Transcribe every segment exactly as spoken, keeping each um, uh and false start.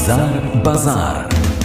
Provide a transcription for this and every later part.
Bizar Bazar.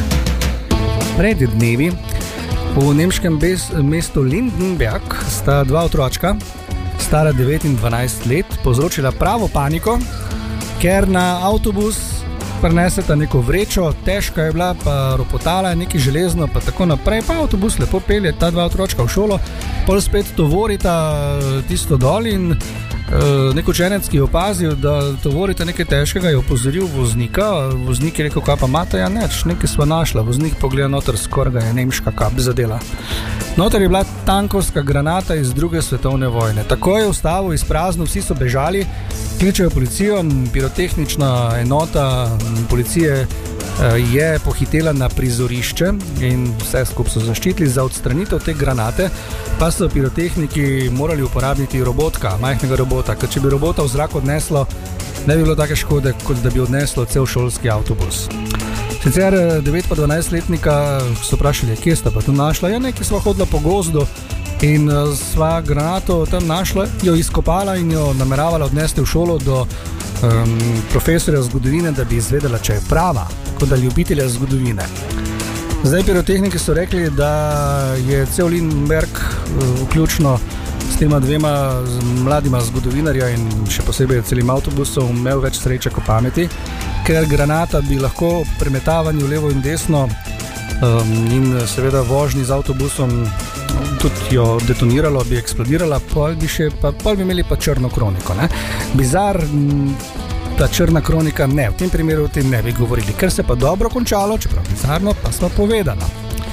Pred dnevi v nemškem bez, mestu Lindenberg sta dva otročka, stara devet in dvanajst let, povzročila pravo paniko, ker na avtobus prineseta neko vrečo, težka je bila, pa ropotala je nekaj železno, pa tako naprej, pa avtobus lepo pelje ta dva otročka v šolo, pol spet tovorita tisto dol in Uh, nek učenec, ki je opazil, da tovorite nekaj težkega, je opozoril voznika. Voznik je rekel, kaj pa imate? Ja, neč, nekaj sva našla. Voznik pogleda noter, skoraj ga je nemška kap zadela. Noter je bila tankovska granata iz druge svetovne vojne. Tako je ustavil izprazno, vsi so bežali, kličejo policijo, pirotehnična enota policije je pohitela na prizorišče in vse skupaj so zaščitili. Za odstranitev te granate pa so pirotehniki morali uporabiti robotka, majhnega robota, ker če bi robota v zrak odneslo, ne bi bilo take škode, kot da bi odneslo cel šolski avtobus. Sicer devet pa dvanajst letnika so vprašali, kje sta pa tu našla? Ja, nekaj sva hodila po gozdu in sva granato tam našla, jo izkopala in jo nameravala odnesti v šolo do um, profesorja zgodovine, da bi izvedela, če je prava, kot da ljubitelja zgodovine. Zdaj pirotehniki so rekli, da je cel Lindenberg, vključno s tema dvema mladima zgodovinarja in še posebej celim avtobusom, imel več sreče kot pameti, ker granata bi lahko premetavanju levo in desno um, in seveda vožnji z avtobusom tudi jo detoniralo, bi eksplodirala, pol bi, še, pa, pol bi imeli pa črno kroniko. Ne? Bizar, ta črna kronika, ne, v tem primeru o tem ne bi govorili, ker se pa dobro končalo, čeprav bizarno, pa smo povedala.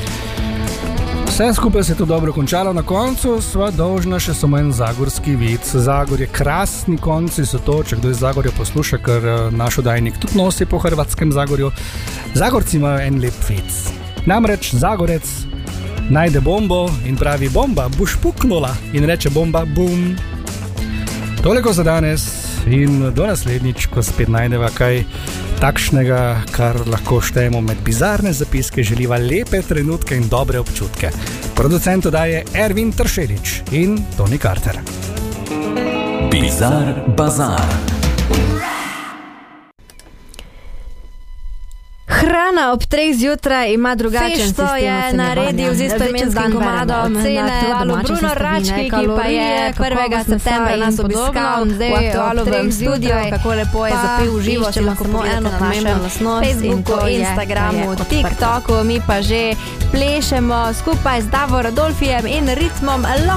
Vse skupaj se je to dobro končalo, na koncu sva dolžna še samo en zagorski vic. Zagorje, krasni konci so to, če kdo iz Zagorja posluša, ker naš oddajnik tudi nosi po hrvatskem Zagorju. Zagorci imajo en lep vic. Namreč Zagorec najde bombo in pravi, bomba, boš puknula, in reče bomba, bum. Toliko za danes in do naslednjič, ko spet najdeva kaj takšnega, kar lahko štejemo med bizarne zapiske, želiva lepe trenutke in dobre občutke. Producent oddaje Ervin Tršelič in Toni Carter. Bizar Bazar. Hrana ob treh zjutraj ima drugačen Fešto sistem je naredil z istoimenskim komadom cene, Valo Bruno Rački, ki pa je prvega septembra nas obiskal v aktualovem studiu, kako lepo je zapil v živo, če lahko samo eno pomembno lastnost, Facebooku, Instagramu, TikToku, mi pa že plešemo skupaj z Davo Radolfijem in ritmom